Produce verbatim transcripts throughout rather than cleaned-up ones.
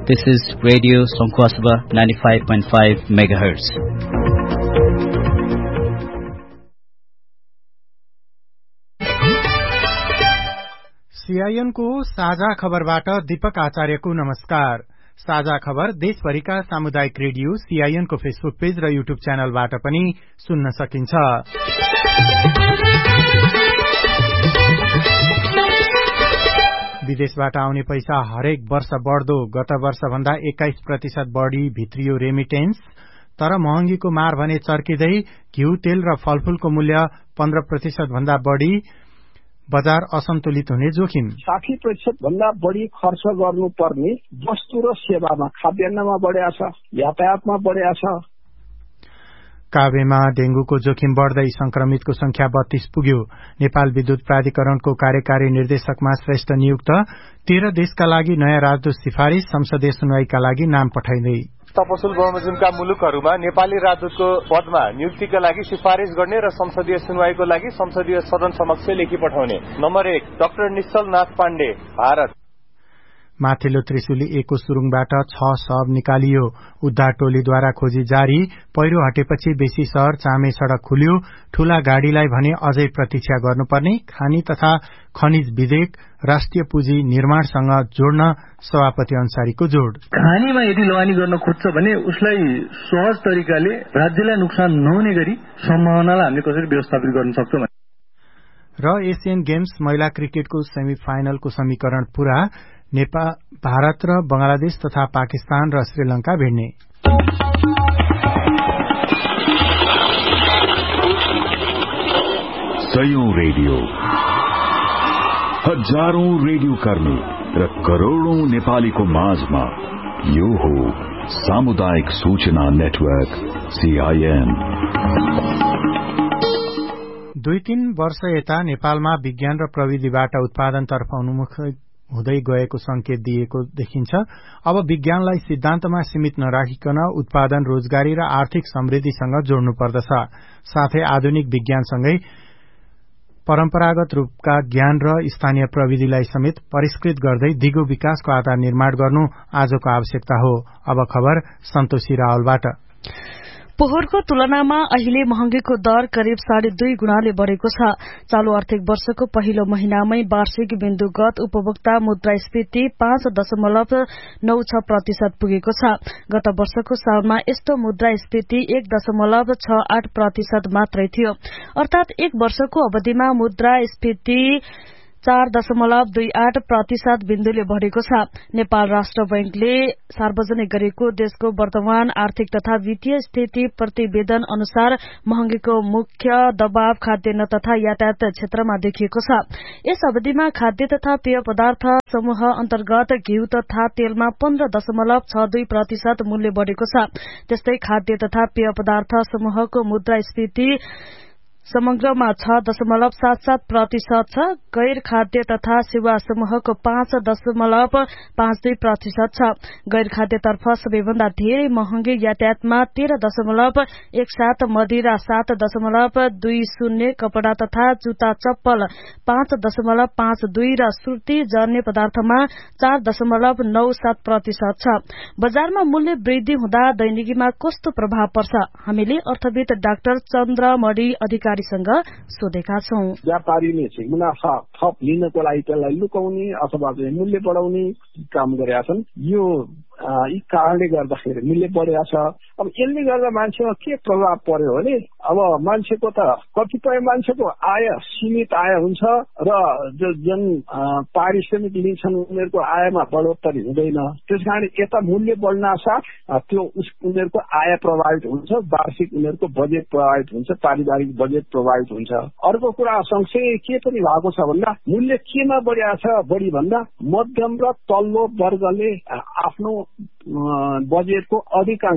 This is Radio Songkhwasaba ninety-five point five megahertz. CIN को साझा खबरबाट दीपक आचार्यको नमस्कार। साझा खबर देशभरिका सामुदायिक रेडियो सीआईएन को फेसबुक पेज र युट्युब च्यानलबाट पनि सुन्न सकिन्छ। विदेशबाट आउने पैसा हरेक वर्ष बढ्दो, गत वर्ष भन्दा एक्काइस प्रतिशत बढ़ी भित्रियो रेमिटेन्स। तर महँगीको मार भने चर्किँदै घिउ, तेल र फलफूलको मूल्य पन्ध्र प्रतिशत भन्दा बढ़ी, बजार असन्तुलित हुने जोखिम। साठी प्रतिशत भन्दा बढ़ी खर्च गर्नुपर्ने वस्तु र सेवामा, खाद्यान्नमा बढेको छ, यातायातमा बढेको छ। काभ्रेमा डेंगूको जोखिम बढ़दै संक्रमितको संख्या बत्तीस पुग्यो। नेपाल विद्युत प्राधिकरणको कार्यकारी निर्देशकमा श्रेष्ठ नियुक्त। तेह्र देशका लागि नयाँ राजदूत सिफारिश, संसदीय सुनवाईका लागि नाम पठाइँदै। तपसुल बमोजिमका मुलुकहरूमा नेपाली राजदूतको पदमा नियुक्तिका लागि सिफारिश गर्ने र संसदीय सुनवाईको लागि संसदीय सदन समक्ष लेखी पठाउने। नम्बर एक, डाक्टर निश्चल नाथ पाण्डे, भारत। माथिल्लो त्रिशुली एकको सुरुङबाट छ शव निकालियो। उद्धार टोलीद्वारा खोजी जारी। पहिरो हटेपछि बेसी शहर चामे सड़क खुल्यो। ठूला गाड़ीलाई भने अझै प्रतीक्षा गर्नुपर्ने। खानी तथा खनिज विधेयक राष्ट्रिय पुँजी निर्माणसँग जोड्न सभापति अन्सारीको जोड। खानीमा यदि लगानी गर्न खोज्छ भने उसलाई सहज तरिकाले राज्यलाई नोक्सान नहुने गरी सम्भावनालाई हामीले कसरी व्यवस्थापित गर्न सक्छौं। र एशियन गेम्स महिला क्रिकेटको सेमी फाइनलको समीकरण पूरा। नेपाल, भारत र बंगलादेश तथा पाकिस्तान र श्रीलंका भिड्ने। सयौं रेडियो, हजारौं रेडियो कर्मी र करोड़ौं नेपालीको माझमा यो हो सामुदायिक सूचना नेटवर्क सीआईएन। दुई तीन वर्ष यता नेपालमा विज्ञान र प्रविधिबाट उत्पादनतर्फ उन्मुख हुँदै गएको संकेत दिएको देखिन्छ। अब विज्ञानलाई सिद्धान्तमा सीमित नराखिकन उत्पादन, रोजगारी र आर्थिक समृद्धिसँग जोड्नु पर्दछ। साथै आधुनिक विज्ञानसँगै परम्परागत रूपका ज्ञान र स्थानीय प्रविधिलाई समेत परिष्कृत गर्दै दिगो विकासको आधार निर्माण गर्नु आजको आवश्यकता हो। अब खबर सन्तोषी रावलबाट। पोहोरको तुलनामा अहिले महँगीको दर करिब साढे दुई गुणाले बढ़ेको छ। चालू आर्थिक वर्षको पहिलो महिनामै वार्षिक बिन्दुगत उपभोक्ता मुद्रास्फीति पाँच दशमलव नौ छ प्रतिशत पुगेको छ। गत वर्षको साउनमा यस्तो मुद्रास्फीति एक दशमलव छ आठ प्रतिशत मात्रै थियो। अर्थात एक वर्षको अवधिमा मुद्रास्फीति चार दशमलव दुई आठ प्रतिशत बिन्दुले बढ़ेको छ। नेपाल राष्ट्र बैंकले सार्वजनिक गरेको देशको वर्तमान आर्थिक तथा वित्तीय स्थिति प्रतिवेदन अनुसार महँगीको मुख्य दबाव खाद्यान्न तथा यातायात क्षेत्रमा देखिएको छ। यस अवधिमा खाद्य तथा पेय पदार्थ समूह अन्तर्गत घिउ तथा तेलमा पन्ध्र दशमलव छ दुई प्रतिशत मूल्य बढ़ेको छ। त्यस्तै खाद्य तथा पेय पदार्थ समूहको मुद्रास्फीति समग्रमा छ दशमलव सात सात प्रतिशत छ। गैर खाद्य तथा सेवा समूहको पाँच दशमलव पाँच दुई प्रतिशत छ। गैर खाद्यतर्फ सबैभन्दा धेरै महँगी यातायातमा तेह्र दशमलव एक सात, मदिरा सात दशमलव दुई शून्य, कपड़ा तथा जुत्ता चप्पल पाँच दशमलव पाँच दुई र सुर्ती जन्य पदार्थमा चार दशमलव नौ सात प्रतिशत छ। बजारमा मूल्य वृद्धि हुँदा दैनिकीमा कस्तो प्रभाव पर्छ? हामीले अर्थविद डाक्टर चन्द्रमणि अधिकारी सोधेका छौं। व्यापारीले चाहिँ मुनाफा थप लिनको लागि त्यसलाई लुकाउने अथवा मूल्य बढाउने काम गरेका छन्। यो यी कारणले गर्दाखेरि मूल्य बढेको छ। अब यसले गर्दा मान्छेमा के प्रभाव पर्यो भने अब मान्छेको त कतिपय मान्छेको आय सीमित आय हुन्छ र जुन पारिश्रमिक लिन्छन् उनीहरूको आयमा बढोत्तरी हुँदैन। त्यसकारण यता मूल्य बढ्न साथ त्यो उनीहरूको आय प्रभावित हुन्छ, वार्षिक उनीहरूको बजेट प्रभावित हुन्छ, पारिवारिक बजेट प्रभावित हुन्छ। अर्को कुरा सँगसँगै के पनि भएको छ भन्दा मूल्य केमा बढिएको छ बढी भन्दा मध्यम र तल्लो वर्गले आफ्नो बजेटको अधिकांश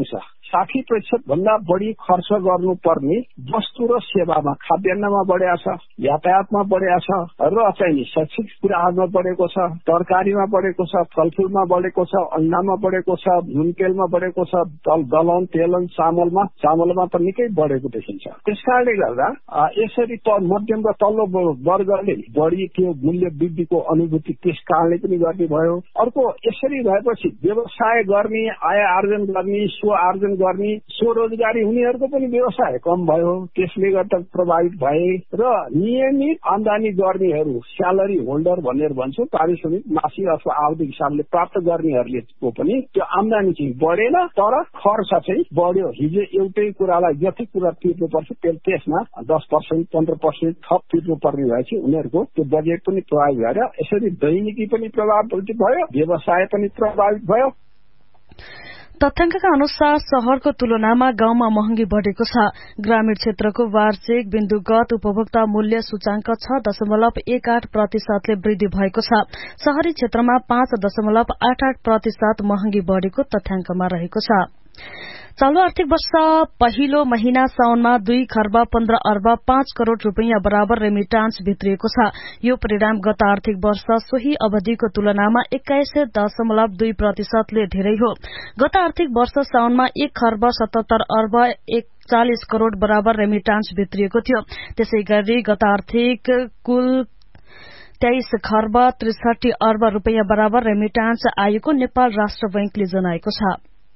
साठी प्रतिशत भन्दा बढी खर्च गर्नुपर्ने वस्तु र सेवामा खाद्यान्नमा बढेको छ, यातायातमा बढेको छ र चाहिँ शैक्षिक कुराहरूमा बढेको छ, तरकारीमा बढेको छ, फलफुलमा बढेको छ, अन्डामा बढेको छ, नुनतेलमा बढेको छ, दलहन तेलन चामलमा चामलमा त निकै बढेको देखिन्छ। त्यसकारणले गर्दा यसरी मध्यम र तल्लो वर्गले बढी त्यो मूल्य वृद्धिको अनुभूति त्यस कारणले पनि गर्ने भयो। अर्को यसरी भएपछि व्यवसाय गर्ने, आय आर्जन गर्ने, स्व आर्जन गर्ने, स्वरोजगारी हुनेहरूको पनि व्यवसाय कम भयो, त्यसले गर्दा प्रभावित भए र नियमित आमदानी गर्नेहरू स्यालेरी होल्डर भनेर भन्छौँ, पारिश्रमिक मासिक अथवा आवधिक हिसाबले प्राप्त गर्नेहरूले पनि त्यो आमदानी चाहिँ बढेन तर खर्च चाहिँ बढ्यो। हिजो एउटै कुरालाई जति कुरा तिर्नुपर्छ त्यसमा दस पर्सेन्ट पन्ध्र पर्सेन्ट थप तिर्नुपर्ने भएपछि उनीहरूको त्यो बजेट पनि प्रभावित भएर यसरी दैनिकी पनि प्रभावित भयो, व्यवसाय पनि प्रभावित भयो। तथ्याङ्कका अनुसार शहरको तुलनामा गाउँमा महँगी बढ़ेको छ। ग्रामीण क्षेत्रको वार्षिक बिन्दुगत उपभोक्ता मूल्य सूचांक छ दशमलव एक आठ प्रतिशतले वृद्धि भएको छ। शहरी क्षेत्रमा पाँच दशमलव आठ आठ प्रतिशत महँगी बढ़ेको तथ्याङ्कमा रहेको छ। चालू आर्थिक वर्ष पहिलो महिना साउनमा दुई खर्ब पन्ध्र अर्ब पाँच करोड़ रूपियाँ बराबर रेमिटान्स भित्रिएको छ। यो परिणाम गत आर्थिक वर्ष सोही अवधिको तुलनामा एक्काइस दशमलव दुई प्रतिशतले धेरै हो। गत आर्थिक वर्ष साउनमा एक खर्ब सतहत्तर अर्ब एकचालिस करोड़ बराबर रेमिटान्स भित्रिएको थियो। त्यसै गरी गत आर्थिक कुल तेइस खर्ब त्रिसठी अर्ब रूपियाँ बराबर रेमिटान्स आएको नेपाल राष्ट्र बैंकले जनाएको छ।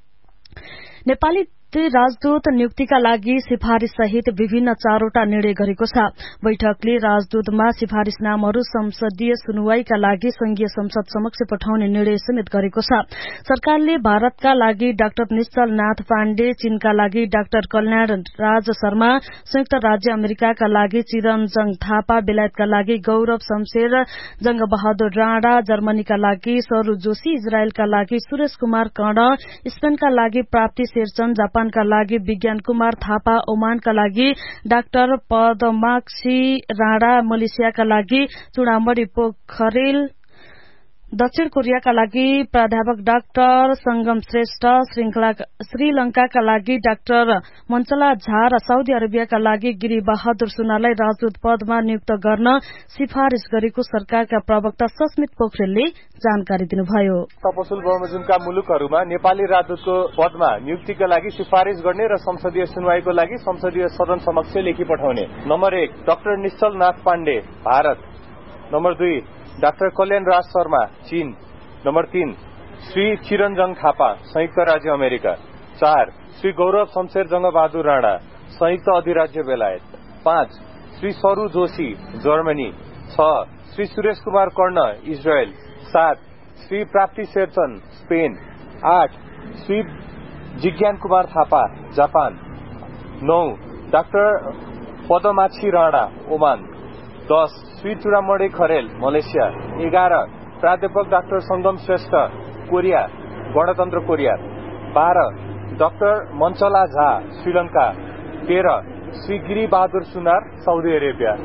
नेपाली राजदूत नियुक्तिका लागि सिफारिश सहित विभिन्न चारवटा निर्णय गरेको छ। बैठकले राजदूतमा सिफारिश नामहरू संसदीय सुनवाईका लागि संघीय संसद समक्ष पठाउने निर्णय समेत गरेको छ। सरकारले भारतका लागि डाक्टर निश्चल नाथ पाण्डे, चीनका लागि डाक्टर कल्याण राज शर्मा, संयुक्त राज्य अमेरिकाका लागि चिरञ्जन थापा, बेलायतका लागि गौरव शमशेर, जंगबहादुर राणा, जर्मनीका लागि सरू जोशी, इजरायलका लागि सुरेश कुमार कर्ण, स्पेनका लागि प्राप्ति शेरचन, जापान का लागि विज्ञान कुमार थापा, ओमानका लागि डाक्टर पदमाक्षी राणा, मलेसियाका लागि चुडामणि पोखरेल, दक्षिण कोरियाका लागि प्राध्यापक डाक्टर संगम श्रेष्ठ, श्रीलंकाका लागि डाक्टर मञ्चला झा र साउदी अरेबियाका लागि गिरी बहादुर सुनालाई राजदूत पदमा नियुक्त गर्न सिफारिश गरेको सरकारका प्रवक्ता सस्मित पोखरेलले जानकारी दिनुभयो। तपसुल बमोजिमका मुलुकहरूमा नेपाली राजदूतको पदमा नियुक्तिका लागि सिफारिश गर्ने र संसदीय सुनवाईको लागि संसदीय सदन समक्ष लेखी पठाउने। नम्बर एक डाक्टर निश्चल नाथ पाण्डे, भारत। नम्बर दुई डाक्टर कल्याण राज शर्मा, चीन। नम्बर तीन श्री चिरञ्जन थापा, संयुक्त राज्य अमेरिका। चार श्री गौरव शमशेर जंगबहादुर राणा, संयुक्त अधिराज्य बेलायत। पाँच श्री सरू जोशी, जर्मनी। छ श्री सुरेश कुमार कर्ण, इजरायल। सात श्री प्राप्ति शेरचन, स्पेन। आठ श्री जिज्ञान कुमार थापा, जापान। नौ डाक्टर पदमाक्षी राणा, ओमान। दस श्री चुडामणि खरेल, मलेसिया। एघार प्राध्यापक डाक्टर संगम श्रेष्ठ, कोरिया, गणतन्त्र कोरिया। बाह्र डाक्टर मञ्चला झा, श्रीलंका। तेह्र श्री गिरी बहादुर सुनार, साउदी अरेबिया।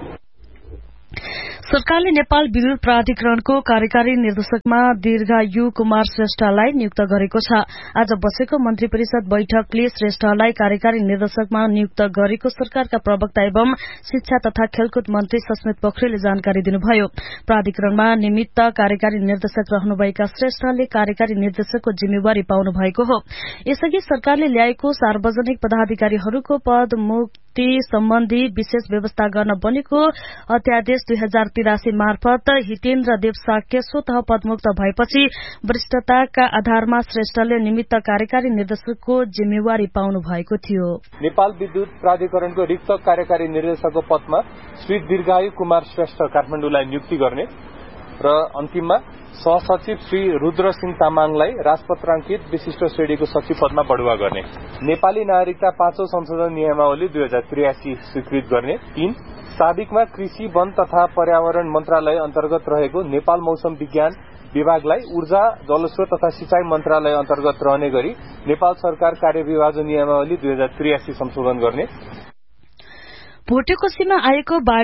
सरकारले नेपाल विद्युत प्राधिकरणको कार्यकारी निर्देशकमा दीर्घायु कुमार श्रेष्ठलाई नियुक्त गरेको छ। आज बसेको मन्त्री परिषद बैठकले श्रेष्ठलाई कार्यकारी निर्देशकमा नियुक्त गरेको सरकारका प्रवक्ता एवं शिक्षा तथा खेलकुद मन्त्री सस्मित पोखरेलले जानकारी दिनुभयो। प्राधिकरणमा निमित्त कार्यकारी निर्देशक रहनुभएका श्रेष्ठले कार्यकारी निर्देशकको जिम्मेवारी पाउनु भएको हो। यसअघि सरकारले ल्याएको सार्वजनिक पदाधिकारीहरूको पदमुक्ति सम्बन्धी विशेष व्यवस्था गर्न बनेको अध्यादेश दुई हजार तिरासी मार्फत हितेन्द्र देव साक्य स्वतः पदमुक्त भएपछि वरिष्ठताका आधारमा श्रेष्ठले निमित्त कार्यकारी निर्देशकको जिम्मेवारी पाउनु भएको थियो। नेपाल विद्युत प्राधिकरणको रिक्त कार्यकारी निर्देशकको पदमा श्री दीर्घायु कुमार श्रेष्ठ काठमाडौँलाई नियुक्ति गर्ने र अन्तिममा सहसचिव श्री रुद्र सिंह तामाङलाई राजपत्राङ्कित विशिष्ट श्रेणीको सचिव पदमा बढुवा गर्ने। नेपाली नागरिकता पाँचौं संशोधन नियमावली दुई हजार त्रियासी स्वीकृत गर्ने। तीन साबिकमा कृषि वन तथा पर्यावरण मन्त्रालय अन्तर्गत रहेको नेपाल मौसम विज्ञान विभागलाई ऊर्जा जलस्रोत तथा सिंचाई मन्त्रालय अन्तर्गत रहने गरी नेपाल सरकार कार्यविभाजन नियमावली दुई हजार त्रियासी संशोधन गर्ने। भोटेकोशीमा आएको बाढ़ी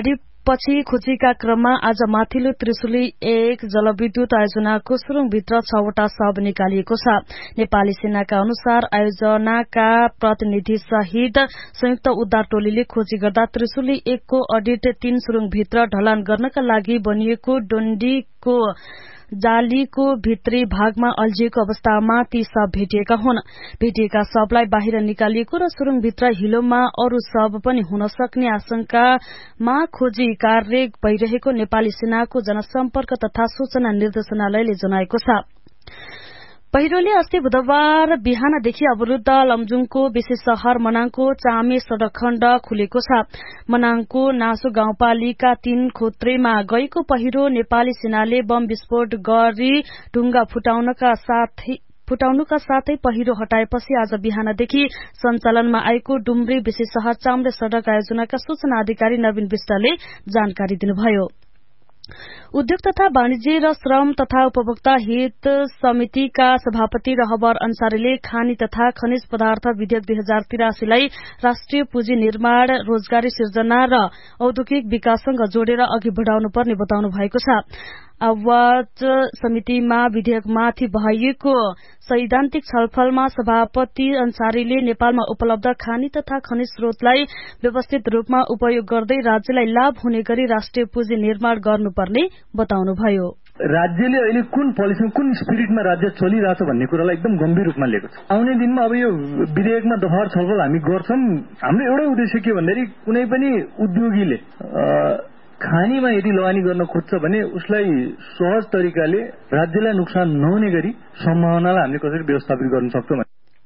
पछि खोजीका क्रममा आज माथिल्लो त्रिशुली एक जलविद्युत आयोजनाको सुरुङभित्र छवटा शव निकालिएको छ। नेपाली सेनाका अनुसार आयोजनाका प्रतिनिधि सहित संयुक्त उद्धार टोलीले खोजी गर्दा त्रिशुली एकको अडिट तीन सुरुङभित्र ढलान गर्नका लागि बनिएको डन्डीको जालीको भित्री भागमा अल्झिएको अवस्थामा ती शव भेटिएका हुन्। भेटिएका शवलाई बाहिर निकालिएको र सुरुङभित्र हिलोमा अरू शव पनि हुन सक्ने आशंकामा खोजी कार्य भइरहेको नेपाली सेनाको जनसम्पर्क तथा सूचना निर्देशनालयले जनाएको छ। पहिरोले अस्ति बुधबार बिहानदेखि अवरूद्ध लमजुङको विशेष शहर मनाङको चामे सड़क खण्ड खुलेको छ। मनाङको नासो गाउँपालिका तीन खोत्रेमा गएको पहिरो नेपाली सेनाले बम विस्फोट गरी ढुङ्गा फुटाउनका साथै फुटाउनुका साथै पहिरो हटाएपछि आज बिहानदेखि सञ्चालनमा आएको डुम्री विशेष शहर चाम्रे सड़क आयोजनाका सूचना अधिकारी नवीन विष्टले जानकारी दिनुभयो। उद्योग तथा वाणिज्य र श्रम तथा उपभोक्ता हित समितिका सभापति रहबर अन्सारीले खानी तथा खनिज पदार्थ विधेयक दुई हजार तिरासीलाई राष्ट्रिय पुँजी निर्माण, रोजगारी सिर्जना र औद्योगिक विकाससँग जोडेर अघि बढ़ाउनुपर्ने बताउनु भएको छ। आवाज समितिमा विधेयकमाथि भएको सैद्धान्तिक छलफलमा सभापति अन्सारीले नेपालमा उपलब्ध खानी तथा खनिज स्रोतलाई व्यवस्थित रूपमा उपयोग गर्दै राज्यलाई लाभ हुने गरी राष्ट्रिय पुँजी निर्माण गर्नुपर्ने बताउनुभयो। राज्यले अहिले कुन पोलिसीमा कुन स्पिरिटमा राज्य चलिरहेछ भन्ने कुरालाई एकदम गम्भीर रूपमा लिएको छ। आउने दिनमा अब यो विधेयकमा दफार छलफल हामी गर्छौं। हाम्रो एउटै उद्देश्य के भन्दाखेरि कुनै पनि उद्योगीले खानीमा यदि लगानी गर्न खोज्छ भने उसलाई सहज तरिकाले राज्यलाई नोक्सान नहुने गरी सम्भावनालाई हामीले कसरी व्यवस्थापित गर्न सक्छौं।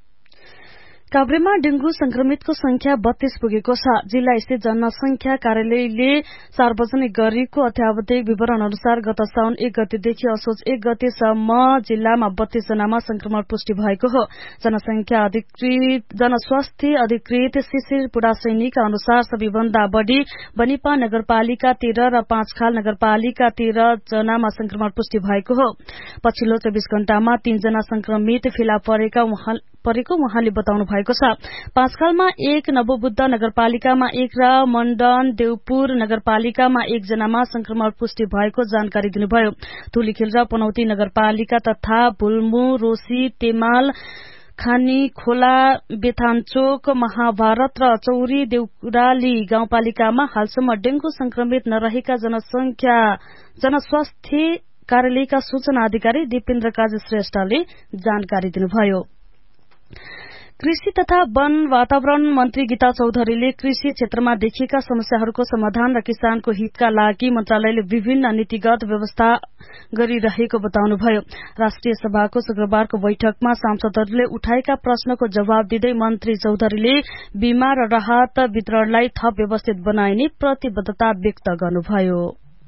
काभ्रेमा डेंगू संक्रमितको संख्या बत्तीस पुगेको छ। जिल्ला स्थित जनसंख्या कार्यालयले सार्वजनिक गरेको अत्यावधिक विवरण अनुसार गत साउन एक गतेदेखि असोज एक गतेसम्म जिल्लामा बत्तीस जनामा संक्रमण पुष्टि भएको हो। जनसंख्या अधिकृत जनस्वास्थ्य अधिकृत शिशिर पुडासैनीका अनुसार सबैभन्दा बढ़ी बनिपा नगरपालिका तेह्र र पाँचखाल नगरपालिका तेह्र जनामा संक्रमण पुष्टि भएको हो। पछिल्लो चौबीस घण्टामा तीन जना संक्रमित फेला परेका परेको उहाँले बताउनु भएको छ। पाँचखालमा एक, नवबुद्ध नगरपालिकामा एक र मण्डन देवपुर नगरपालिकामा एक जनामा संक्रमण पुष्टि भएको जानकारी दिनुभयो। धुलीखेल र पनौती नगरपालिका तथा भुल्मु, रोसी, तेमाल, खानी खोला, बेथानचोक, महाभारत र चौरी देउराली गाउँपालिकामा हालसम्म डेंगू संक्रमित नरहेका जनसंख्या जनस्वास्थ्य कार्यालयका सूचना अधिकारी दिपेन्द्र काजी श्रेष्ठले जानकारी दिनुभयो। कृषि तथा वन वातावरण मन्त्री गीता चौधरीले कृषि क्षेत्रमा देखिएका समस्याहरूको समाधान र किसानको हितका लागि मन्त्रालयले विभिन्न नीतिगत व्यवस्था गरिरहेको बताउनुभयो। राष्ट्रिय सभाको शुक्रबारको बैठकमा सांसदहरूले उठाएका प्रश्नको जवाब दिँदै मन्त्री चौधरीले बीमा र राहत वितरणलाई थप व्यवस्थित बनाइने प्रतिबद्धता व्यक्त गर्नुभयो।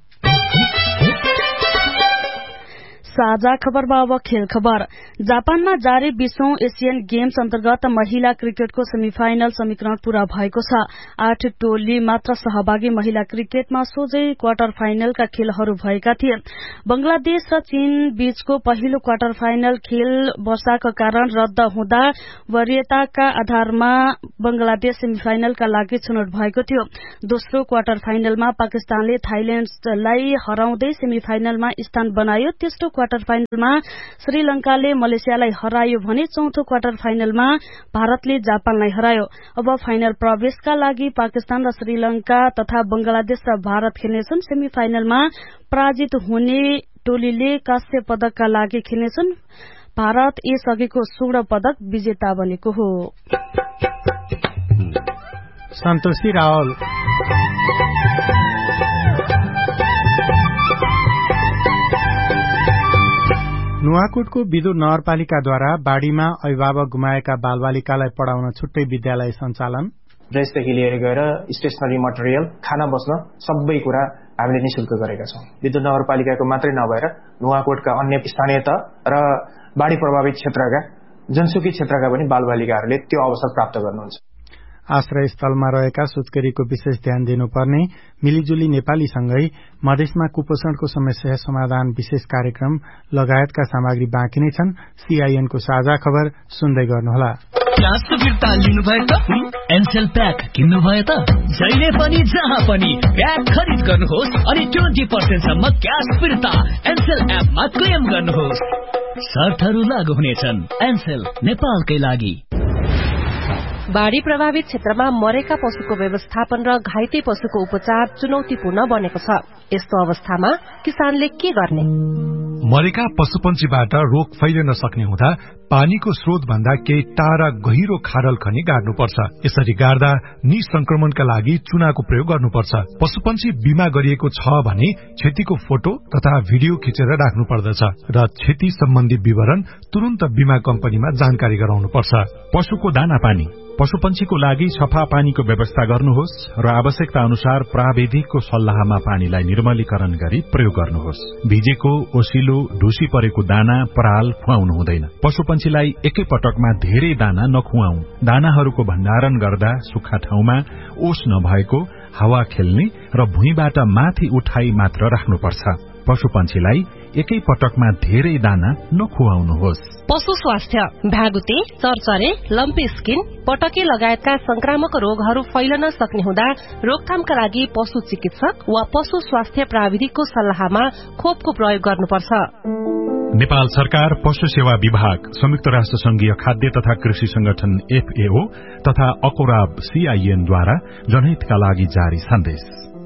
साझा खबरमा अब खेल खबर। जापानमा जारी बीसौं एशियन गेम्स अन्तर्गत महिला क्रिकेटको सेमिफाइनल समीकरण पूरा भएको छ। आठ टोली मात्र सहभागी महिला क्रिकेटमा सोझै क्वार्टर फाइनलका खेलहरू भएका थिए। बंगलादेश र चीन बीचको पहिलो क्वार्टर फाइनल खेल वर्षाका कारण रद्द हुँदा वरीयताका आधारमा बंगलादेश सेमिफाइनलका लागि छनौट भएको थियो। दोस्रो क्वार्टर फाइनलमा पाकिस्तानले थाइल्याण्डलाई हराउँदै सेमिफाइनलमा स्थान बनायो। तेस्रो क्वार्टर फाइनलमा श्रीलंकाले मलेसियालाई हरायो भने चौथो क्वार्टर फाइनलमा भारतले जापानलाई हरायो। अब फाइनल प्रवेशका लागि पाकिस्तान र श्रीलंका तथा बंगलादेश र भारत खेल्नेछन्। सेमिफाइनलमा पराजित हुने टोलीले कांस्य पदकका लागि खेल्नेछन्। भारत यसअघिको स्वर्ण पदक विजेता बनेको हो। सन्तोषी रावल नुवाकोटको विदुर नगरपालिकाद्वारा बाढ़ीमा अभिभावक गुमाएका बालबालिकालाई पढ़ाउन छुट्टै विद्यालय सञ्चालन। ड्रेसदेखि लिएर गएर स्टेशनरी मटेरियल, खाना बस्न सबै कुरा हामीले निशुल्क गरेका छौं। विदुर नगरपालिकाको मात्रै नभएर नुवाकोटका अन्य स्थानीय तह र बाढ़ी प्रभावित क्षेत्रका जनसुकी क्षेत्रका पनि बालबालिकाहरूले त्यो अवसर प्राप्त गर्नुहुन्छ। आश्रय स्थलमा रहेका सुत्केरीको विशेष ध्यान दिनुपर्ने, मिलिजुली नेपालीसँगै मधेसमा कुपोषणको समस्या समाधान विशेष कार्यक्रम लगायतका सामग्री बाँकी नै छन्। सीआईएनको साझा खबर सुन्दै गर्नुहोला। क्यास फिर्ता लिनु भयो त एनसेल प्याक किन्नु भयो त जहिले पनि जहाँ पनि प्याक खरिद गर्नुहोस् अनि ट्वेन्टी पर्सेन्ट सम्म क्यास फिर्ता एनसेल एपमा क्लेम गर्नुहोस्। शर्तहरू लागू हुनेछन्। एनसेल नेपालकै लागि। बाढ़ी प्रभावित क्षेत्रमा मरेका पशुको व्यवस्थापन र घाइते पशुको उपचार चुनौतीपूर्ण बनेको छ। यस्तो अवस्थामा किसानले के गर्ने? मरेका पशुपन्छीबाट रोग फैलिन सक्ने हुँदा पानीको स्रोत भन्दा केही टाढा गहिरो खाडल खनी गाड्नुपर्छ। यसरी गाड्दा निसंक्रमणका लागि चुनाको प्रयोग गर्नुपर्छ। पशुपन्छी बिमा गरिएको छ भने क्षतिको फोटो तथा भिडियो खिचेर राख्नु पर्दछ र क्षति सम्बन्धी विवरण तुरन्त बिमा कम्पनीमा जानकारी गराउनुपर्छ। पशुको दाना पानी पशुपन्छीको लागि सफा पानीको व्यवस्था गर्नुहोस् र आवश्यकता अनुसार प्राविधिकको सल्लाहमा पानीलाई निर्मलीकरण गरी प्रयोग गर्नुहोस्। भिजेको, ओसिलो, ढुसी परेको दाना, पराल खुवाउनु हुँदैन। पशुपन्छीलाई एकै पटकमा धेरै दाना नखुवाऊ। दानाहरूको भण्डारण गर्दा सुक्खा ठाउँमा, ओस नभएको, हावा खेल्ने र भुइँबाट माथि उठाई मात्र राख्नुपर्छ। पशुपन्छीलाई एकै पटकमा धेरै दाना नखुवाउनुहोस्। पशु स्वास्थ्य भ्यागुते, चरचरे, लम्पी स्किन, पटके लगायतका संक्रामक रोगहरू फैलन सक्ने हुँदा रोकथामका लागि पशु चिकित्सक वा पशु स्वास्थ्य प्राविधिकको सल्लाहमा खोपको प्रयोग गर्नुपर्छ। नेपाल सरकार, पशु सेवा विभाग, संयुक्त राष्ट्र संघीय खाद्य तथा कृषि संगठन एफएओ तथा अकोराब सीआईएनद्वारा जनहितका लागि जारी सन्देश।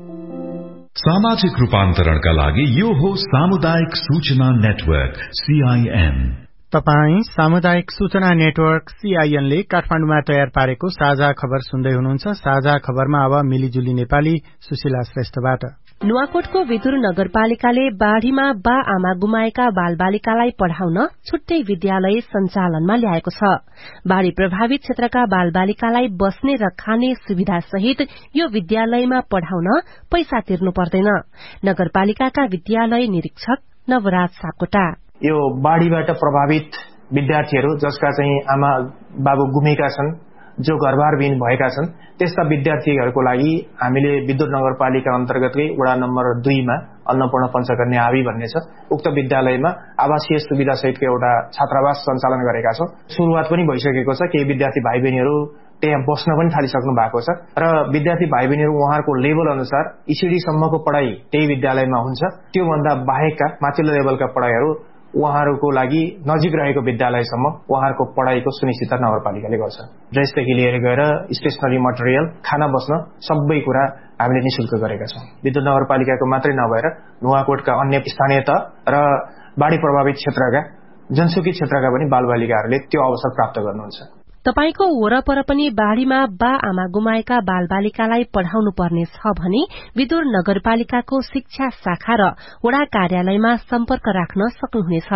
सामाजिक रूपान्तरणका लागि यो हो सामुदायिक सूचना नेटवर्क सीआईएन। तपाई सामुदायिक सूचना नेटवर्क सीआईएन ले काठमाडौँमा तयार पारेको साझा खबर सुन्दै हुनुहुन्छ। साझा खबरमा अब मिलिजुली नेपाली सुशीला श्रेष्ठबाट। नुवाकोटको विदुर नगरपालिकाले बाढ़ीमा बा आमा गुमाएका बालबालिकालाई पढ़ाउन छुट्टै विद्यालय सञ्चालनमा ल्याएको छ। बाढ़ी प्रभावित क्षेत्रका बालबालिकालाई बस्ने र खाने सुविधा सहित यो विद्यालयमा पढ़ाउन पैसा तिर्नु पर्दैन। नगरपालिकाका विद्यालय निरीक्षक नवराज सापकोटा। यो बाढ़ीबाट प्रभावित विद्यार्थीहरू जसका चाहिँ आमा बाबु गुमेका छन्, जो घरबारविहीन भएका छन्, त्यस्ता विद्यार्थीहरूको लागि हामीले विद्युत नगरपालिका अन्तर्गतकै वडा नम्बर दुईमा अन्नपूर्ण पञ्चकन्या आवी भन्ने छ, उक्त विद्यालयमा आवासीय सुविधा सहितको एउटा छात्रावास सञ्चालन गरेका छौं। शुरूआत पनि भइसकेको छ। केही विद्यार्थी भाइ बहिनीहरू त्यहाँ बस्न पनि थालिसक्नु भएको छ र विद्यार्थी भाइ बहिनीहरू उहाँहरूको लेभल अनुसार इसिडी सम्मको पढाइ त्यही विद्यालयमा हुन्छ। त्यो भन्दा बाहेकका माथिल्लो लेभलका पढाइहरू उहाँहरूको लागि नजिक रहेको विद्यालयसम्म उहाँहरूको पढाइको सुनिश्चितता नगरपालिकाले गर्छ। ड्रेसदेखि लिएर गएर स्टेशनरी मटेरियल, खाना बस्न सबै कुरा हामीले निशुल्क गरेका छौं। विद्युत नगरपालिकाको मात्रै नभएर नुवाकोटका अन्य स्थानीय तह र बाढ़ी प्रभावित क्षेत्रका जनसुखी क्षेत्रका पनि बालबालिकाहरूले त्यो अवसर प्राप्त गर्नुहुन्छ। तपाईको वरपर पनि बाढ़ीमा बा आमा गुमाएका बालबालिकालाई पढ़ाउनु पर्ने छ भने विदुर नगरपालिकाको शिक्षा शाखा र वडा कार्यालयमा सम्पर्क राख्न सक्नुहुनेछ।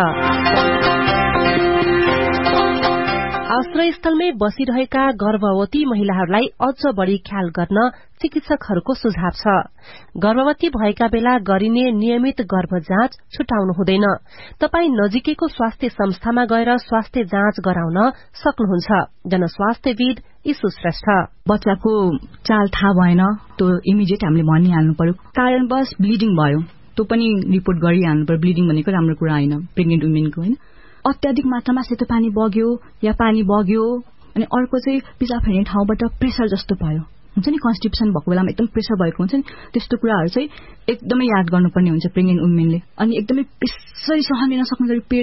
आश्रयस्थलमै बसिरहेका गर्भवती महिलाहरूलाई अझ बढ़ी ख्याल गर्न चिकित्सकहरूको सुझाव छ। गर्भवती भएका बेला गरिने नियमित गर्भ जाँच छुटाउनु हुँदैन। तपाई नजिकैको स्वास्थ्य संस्थामा गएर स्वास्थ्य जाँच गराउन सक्नुहुन्छ। जनस्वास्थ्यविद ईशु श्रेष्ठ। बच्चाको चाल थाहा भएन, त्यो इमिडिएट हामीले भनिहाल्नु पर्यो। कारणवश ब्लिडिङ भयो, त्यो पनि रिपोर्ट गरिहाल्नु पर्यो। ब्लिडिङ भनेको राम्रो कुरा होइन प्रेग्नेन्ट वुमेनको, होइन। अत्याधिक मात्रामा सेतो पानी बग्यो या पानी बग्यो, अनि अर्को चाहिँ पिसाब फेर्ने ठाउँबाट प्रेसर जस्तो भयो, हुन्छ नि, कन्स्टिपेसन भएको बेलामा एकदम प्रेसर भएको हुन्छ नि, त्यस्तो कुराहरू चाहिँ एकदमै याद गर्नुपर्ने हुन्छ प्रेग्नेन्ट वुमेनले। अनि एकदमै प्रेसरी सहन लिन सक्ने गरी पेट